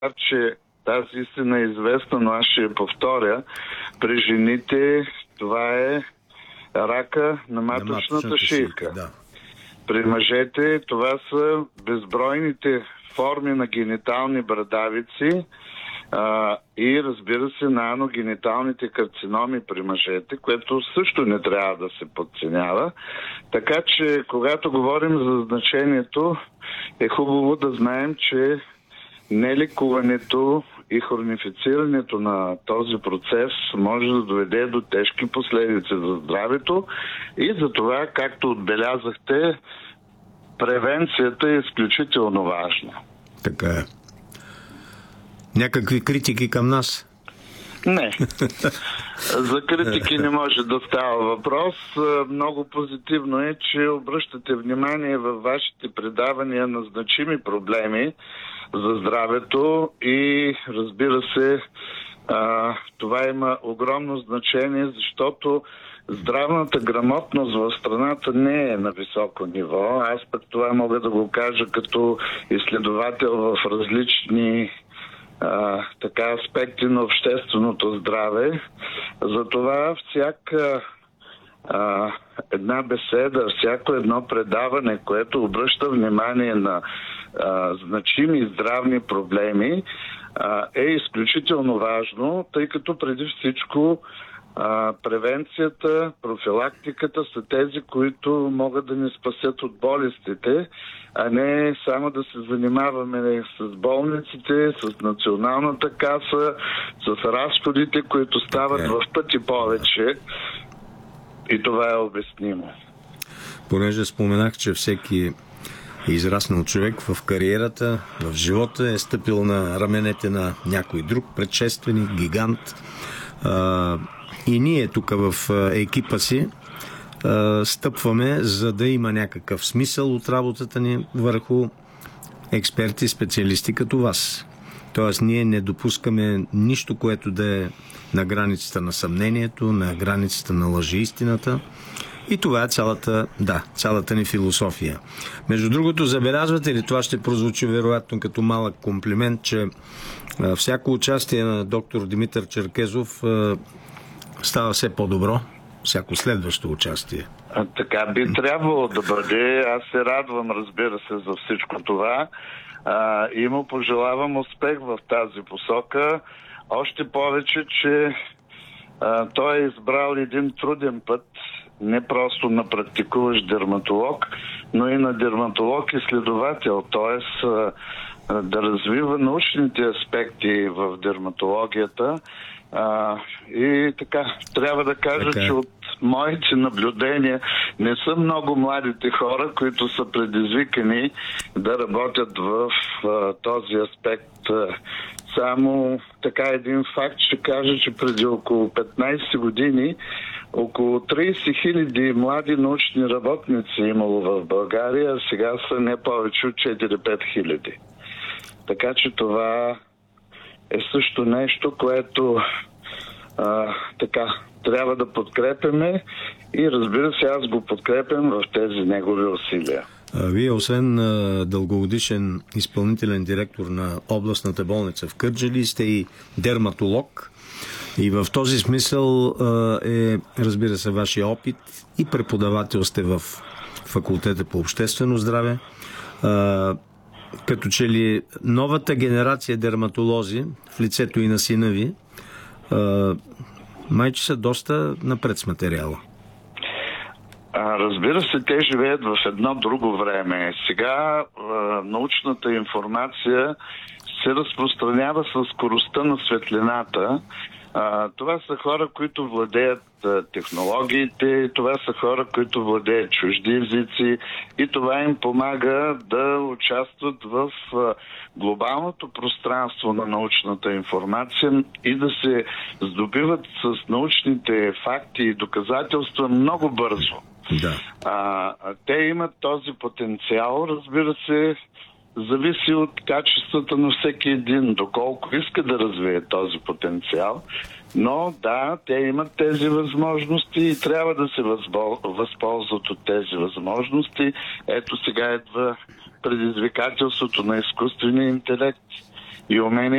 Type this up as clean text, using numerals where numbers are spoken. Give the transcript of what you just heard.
че тази истина е известна, но аз ще я повторя. При жените това е рака на маточната шийка. Да. При мъжете това са безбройните форми на генитални брадавици и, разбира се, на аногениталните карциноми при мъжете, което също не трябва да се подценява. Така че, когато говорим за значението, е хубаво да знаем, че нелекуването и хронифицирането на този процес може да доведе до тежки последици за здравето и за това, както отбелязахте, превенцията е изключително важна. Така е. Някакви критики към нас? Не. За критики не може да става въпрос. Много позитивно е, че обръщате внимание във вашите предавания на значими проблеми за здравето и, разбира се, това има огромно значение, защото здравната грамотност в страната не е на високо ниво. Аз пък това мога да го кажа като изследовател в различни аспекти на общественото здраве. Затова всяка една беседа, всяко едно предаване, което обръща внимание на значими здравни проблеми, е изключително важно, тъй като преди всичко превенцията, профилактиката са тези, които могат да ни спасят от болестите, а не само да се занимаваме с болниците, с Националната каса, с разходите, които стават в пъти повече. И това е обяснимо. Понеже споменах, че всеки израснал човек в кариерата, в живота е стъпил на раменете на някой друг предшественик, гигант. И ние тук в екипа си стъпваме, за да има някакъв смисъл от работата ни върху експерти, специалисти като вас. Тоест ние не допускаме нищо, което да е на границата на съмнението, на границата на лъжеистината. И това е цялата ни философия. Между другото, забелязвате ли, това ще прозвучи вероятно като малък комплимент, че всяко участие на доктор Димитър Черкезов става все по-добро, всяко следващо участие. Така би трябвало да бъде. Аз се радвам, разбира се, за всичко това и му пожелавам успех в тази посока. Още повече, че той е избрал един труден път, не просто на практикуващ дерматолог, но и на дерматолог-изследовател, т.е. да развива научните аспекти в дерматологията. И така, трябва да кажа, че от моите наблюдения не са много младите хора, които са предизвикани да работят в този аспект. Само така един факт ще кажа, че преди около 15 години около 30 000 млади научни работници имало в България, а сега са не повече от 4-5 хиляди. Така че това е също нещо, което трябва да подкрепяме и, разбира се, аз го подкрепям в тези негови усилия. Вие, освен дългогодишен изпълнителен директор на областната болница в Кърджали, сте и дерматолог. И в този смисъл разбира се, вашия опит и преподавател сте в факултета по обществено здраве. Като че ли новата генерация дерматолози, в лицето и на сина ви, майче са доста напред с материала. Разбира се, те живеят в едно друго време. Сега научната информация се разпространява със скоростта на светлината. Това са хора, които владеят технологиите, това са хора, които владеят чужди езици и това им помага да участват в глобалното пространство на научната информация и да се здобиват с научните факти и доказателства много бързо. Да. Те имат този потенциал, разбира се, зависи от качествата на всеки един, доколко иска да развие този потенциал. Но да, те имат тези възможности и трябва да се възползват от тези възможности. Ето сега идва предизвикателството на изкуствения интелект и умение